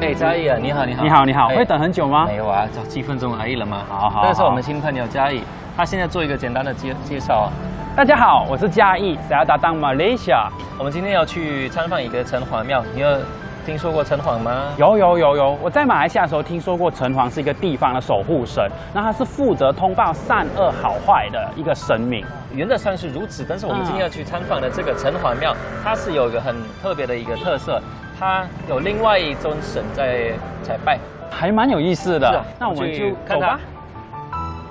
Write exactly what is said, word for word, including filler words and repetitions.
哎，嘉义啊，你好，你好， 你好，你好，会等很久吗？ 没有啊，就几分钟而已了嘛。 好好， 这是我们新朋友嘉义，他现在做一个简单的介介绍。 大家好，我是嘉义，saya datang Malaysia。 我们今天要去参访一个城隍庙，你有听说过城隍吗？ 有有有有，我在马来西亚的时候听说过城隍是一个地方的守护神，那他是负责通报善恶好坏的一个神明。 原则上是如此，但是我们今天要去参访的这个城隍庙，它是有一个很特别的一个特色，它有另外一尊神在在拜， 还蛮有意思的。那我们就看它走吧。